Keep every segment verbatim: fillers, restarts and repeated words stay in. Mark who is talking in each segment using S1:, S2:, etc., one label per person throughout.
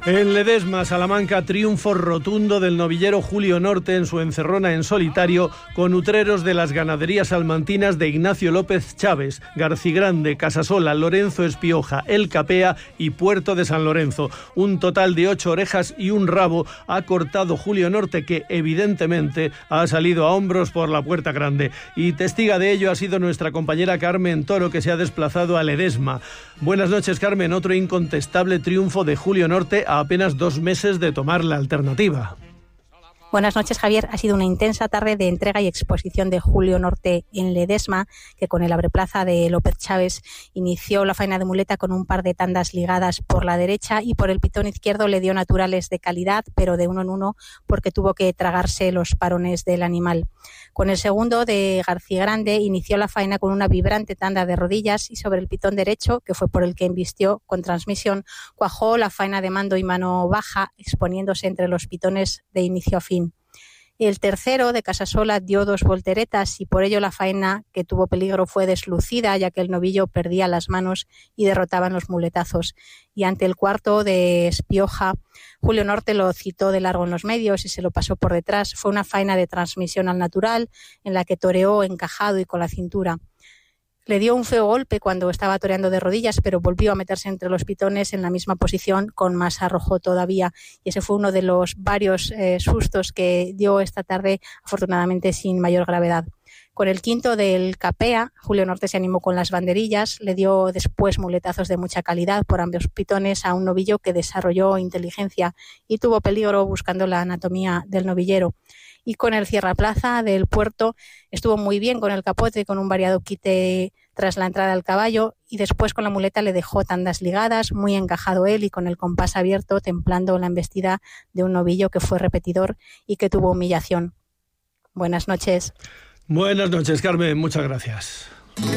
S1: En Ledesma, Salamanca, triunfo rotundo del novillero Julio Norte en su encerrona en solitario con utreros de las ganaderías salmantinas de Ignacio López Chávez, Garcigrande, Casasola, Lorenzo Espioja, El Capea y Puerto de San Lorenzo. Un total de ocho orejas y un rabo ha cortado Julio Norte, que evidentemente ha salido a hombros por la Puerta Grande. Y testiga de ello ha sido nuestra compañera Carmen Toro, que se ha desplazado a Ledesma. Buenas noches, Carmen. Otro incontestable triunfo de Julio Norte a apenas dos meses de tomar la alternativa.
S2: Buenas noches, Javier. Ha sido una intensa tarde de entrega y exposición de Julio Norte en Ledesma, que con el abreplaza de López Chávez inició la faena de muleta con un par de tandas ligadas por la derecha y por el pitón izquierdo le dio naturales de calidad, pero de uno en uno porque tuvo que tragarse los parones del animal. Con el segundo de Garcigrande inició la faena con una vibrante tanda de rodillas y sobre el pitón derecho, que fue por el que embistió con transmisión, cuajó la faena de mando y mano baja, exponiéndose entre los pitones de inicio a fin. El tercero, de Casasola, dio dos volteretas y por ello la faena, que tuvo peligro, fue deslucida, ya que el novillo perdía las manos y derrotaban los muletazos. Y ante el cuarto, de Espioja, Julio Norte lo citó de largo en los medios y se lo pasó por detrás. Fue una faena de transmisión al natural, en la que toreó encajado y con la cintura. Le dio un feo golpe cuando estaba toreando de rodillas, pero volvió a meterse entre los pitones en la misma posición con más arrojo todavía. Y ese fue uno de los varios eh, sustos que dio esta tarde, afortunadamente sin mayor gravedad. Con el quinto del Capea, Julio Norte se animó con las banderillas, le dio después muletazos de mucha calidad por ambos pitones a un novillo que desarrolló inteligencia y tuvo peligro buscando la anatomía del novillero. Y con el cierraplaza del Puerto estuvo muy bien con el capote, con un variado quite tras la entrada al caballo, y después con la muleta le dejó tandas ligadas, muy encajado él y con el compás abierto, templando la embestida de un novillo que fue repetidor y que tuvo humillación. Buenas noches.
S1: Buenas noches, Carmen. Muchas gracias.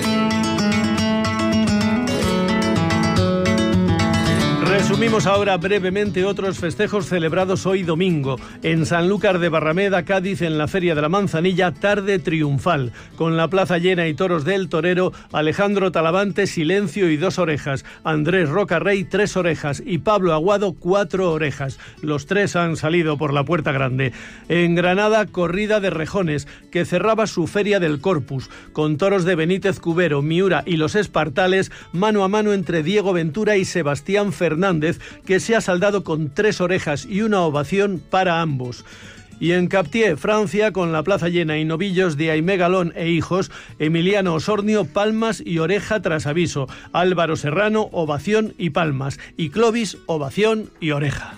S1: Resumimos ahora brevemente otros festejos celebrados hoy domingo. En Sanlúcar de Barrameda, Cádiz, en la Feria de la Manzanilla, tarde triunfal. Con la plaza llena y toros del torero, Alejandro Talavante, silencio y dos orejas. Andrés Rocarrey, tres orejas. Y Pablo Aguado, cuatro orejas. Los tres han salido por la Puerta Grande. En Granada, corrida de rejones, que cerraba su Feria del Corpus. Con toros de Benítez Cubero, Miura y los Espartales, mano a mano entre Diego Ventura y Sebastián Fernández, que se ha saldado con tres orejas y una ovación para ambos. Y en Captié, Francia, con la plaza llena y novillos de Aimé Galón e hijos, Emiliano Osornio, palmas y oreja tras aviso. Álvaro Serrano, ovación y palmas. Y Clovis, ovación y oreja.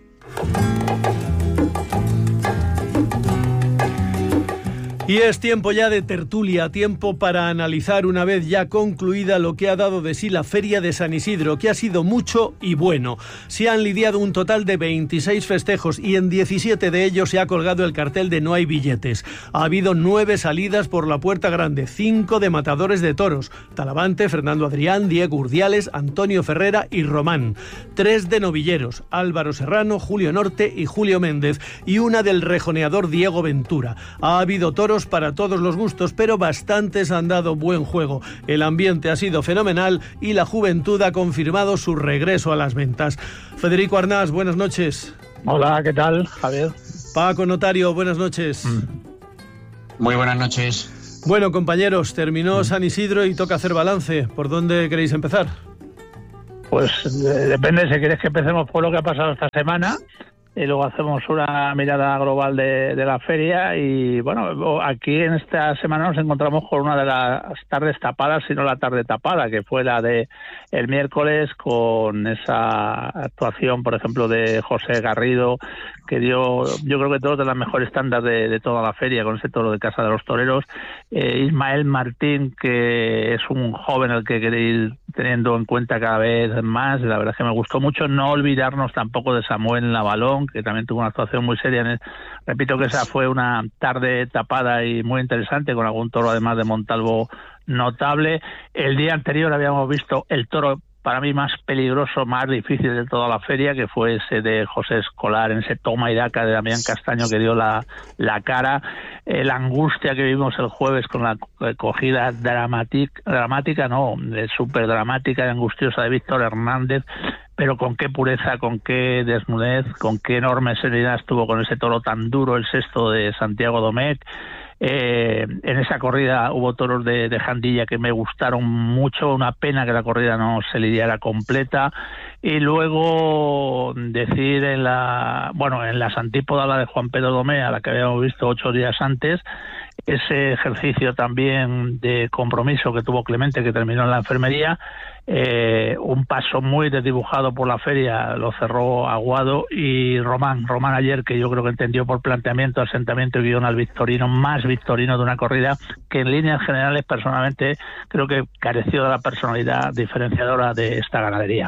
S1: Y es tiempo ya de tertulia, tiempo para analizar una vez ya concluida lo que ha dado de sí la Feria de San Isidro, que ha sido mucho y bueno. Se han lidiado un total de veintiséis festejos y en diecisiete de ellos se ha colgado el cartel de no hay billetes. Ha habido nueve salidas por la Puerta Grande, cinco de matadores de toros, Talavante, Fernando Adrián, Diego Urdiales, Antonio Ferrera y Román. Tres de novilleros, Álvaro Serrano, Julio Norte y Julio Méndez, y una del rejoneador Diego Ventura. Ha habido toros para todos los gustos, pero bastantes han dado buen juego. El ambiente ha sido fenomenal y la juventud ha confirmado su regreso a las ventas. Federico Arnás, buenas noches.
S3: Hola, ¿qué tal, Javier?
S1: Paco Notario, buenas noches.
S4: Muy buenas noches.
S1: Bueno, compañeros, terminó San Isidro y toca hacer balance. ¿Por dónde queréis empezar?
S3: Pues eh, depende, si queréis que empecemos por lo que ha pasado esta semana y luego hacemos una mirada global de, de la feria. Y bueno, aquí en esta semana nos encontramos con una de las tardes tapadas, si no la tarde tapada, que fue la de el miércoles, con esa actuación, por ejemplo, de José Garrido, que dio, yo creo que todos de las mejores tandas de, de toda la feria, con ese toro de Casa de los Toreros. eh, Ismael Martín, que es un joven al que queréis teniendo en cuenta cada vez más, la verdad es que me gustó mucho. No olvidarnos tampoco de Samuel Navalón, que también tuvo una actuación muy seria. En el, repito que esa fue una tarde tapada y muy interesante, con algún toro además de Montalvo notable. El día anterior habíamos visto el toro para mí más peligroso, más difícil de toda la feria, que fue ese de José Escolar, en ese toma y daca de Damián Castaño, que dio la, la cara. Eh, la angustia que vimos el jueves con la cogida dramática, dramática no, súper dramática y angustiosa de Víctor Hernández. pero con qué pureza, con qué desnudez, con qué enorme serenidad estuvo con ese toro tan duro, el sexto de Santiago Domecq. Eh, en esa corrida hubo toros de, de Jandilla que me gustaron mucho, una pena que la corrida no se lidiara completa. Y luego decir en la bueno en las antípodas la de Juan Pedro Domé, a la que habíamos visto ocho días antes, ese ejercicio también de compromiso que tuvo Clemente, que terminó en la enfermería, eh, un paso muy desdibujado por la feria, lo cerró Aguado, y Román, Román ayer, que yo creo que entendió por planteamiento, asentamiento y guión al victorino, más victorino de una corrida que en líneas generales personalmente creo que careció de la personalidad diferenciadora de esta ganadería.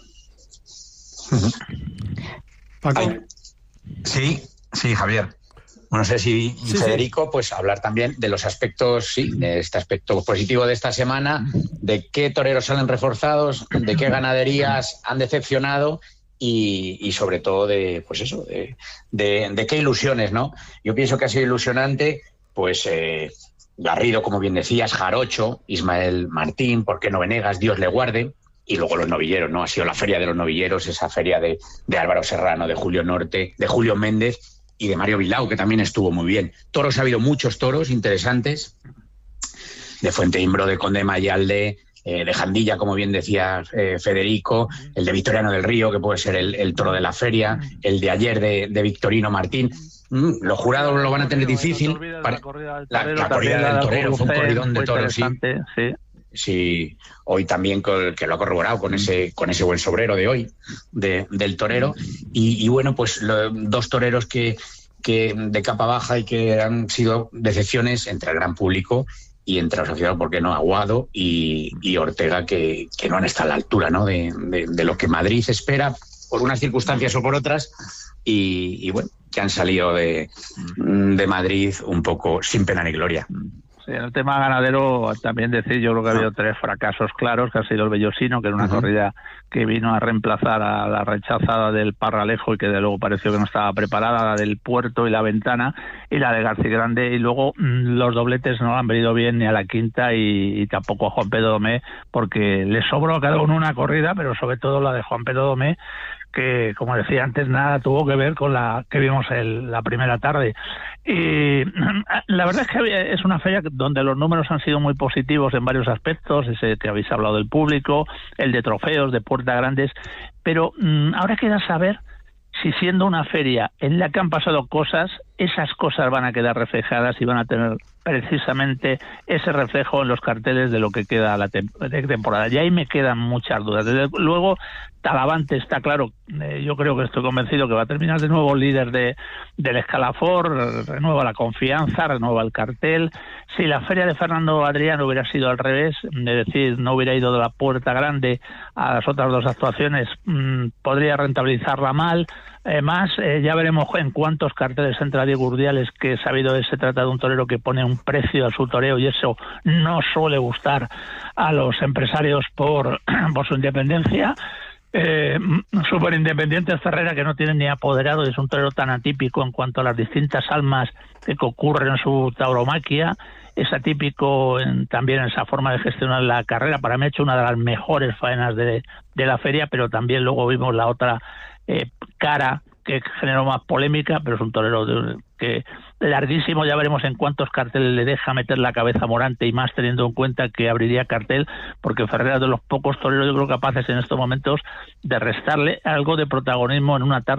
S1: Paco.
S4: Ay, sí, sí, Javier. No sé si
S1: sí,
S4: Federico,
S1: sí.
S4: pues hablar también de los aspectos, sí, de este aspecto positivo de esta semana, de qué toreros salen reforzados, de qué ganaderías han decepcionado y, y sobre todo de, pues eso, de, de, de qué ilusiones, ¿no? Yo pienso que ha sido ilusionante, pues eh, Garrido, como bien decías, Jarocho, Ismael Martín, ¿por qué no Venegas? Dios le guarde. Y luego los novilleros, ¿no? Ha sido la feria de los novilleros, esa feria de, de Álvaro Serrano, de Julio Norte, de Julio Méndez y de Mario Bilao, que también estuvo muy bien. Toros, ha habido muchos toros interesantes, de Fuenteimbro, de Conde Mayalde, eh, de Jandilla, como bien decía eh, Federico, el de Victoriano del Río, que puede ser el, el toro de la feria, el de ayer de, de Victorino Martín. Mm, los jurados lo van a tener difícil. Para... La, la corrida del torero fue un corridón de toros, sí.
S3: sí.
S4: Sí, hoy también con, que lo ha corroborado con ese con ese buen sobrero de hoy, de, del torero. Y, y bueno, pues lo, dos toreros que, que de capa baja y que han sido decepciones entre el gran público y entre los aficionados, ¿por qué no? Aguado y, y Ortega, que, que no han estado a la altura, ¿no? de, de, de lo que Madrid espera, por unas circunstancias o por otras, y, y bueno, que han salido de, de Madrid un poco sin pena ni gloria.
S3: Sí, en el tema ganadero también decir, yo creo que ha habido tres fracasos claros, que ha sido el Bellosino, que era una uh-huh. corrida que vino a reemplazar a la rechazada del Parralejo y que de luego pareció que no estaba preparada, la del Puerto y la Ventana, y la de García Grande, y luego mmm, los dobletes no han venido bien ni a la quinta y, y tampoco a Juan Pedro Domé, porque le sobró a cada uno una corrida, pero sobre todo la de Juan Pedro Domé, que, como decía antes, nada tuvo que ver con la que vimos el, la primera tarde. Y la verdad es que es una feria donde los números han sido muy positivos en varios aspectos, ese que habéis hablado del público, el de trofeos, de puertas grandes, pero mmm, ahora queda saber si, siendo una feria en la que han pasado cosas, esas cosas van a quedar reflejadas y van a tener precisamente ese reflejo en los carteles de lo que queda la tem- de temporada. Y ahí me quedan muchas dudas. Desde luego, Talavante está claro, eh, yo creo que estoy convencido que va a terminar de nuevo líder de, del escalafón, renueva la confianza, renueva el cartel. Si la feria de Fernando Adrián hubiera sido al revés, es decir, no hubiera ido de la puerta grande a las otras dos actuaciones, mmm, podría rentabilizarla mal. Eh, más, eh, ya veremos en cuántos carteles entra Diego Urdiales, que sabido es, se trata de un torero que pone un precio a su toreo y eso no suele gustar a los empresarios por, por su independencia. Eh, súper independiente es Ferrera, que no tiene ni apoderado, y es un torero tan atípico en cuanto a las distintas almas que ocurren en su tauromaquia. Es atípico en, también en esa forma de gestionar la carrera. Para mí ha hecho una de las mejores faenas de, de la feria, pero también luego vimos la otra eh, cara que generó más polémica, pero es un torero de, que larguísimo. Ya veremos en cuántos carteles le deja meter la cabeza Morante, y más teniendo en cuenta que abriría cartel, porque Ferrera es de los pocos toreros, yo creo, capaces en estos momentos de restarle algo de protagonismo en una tarde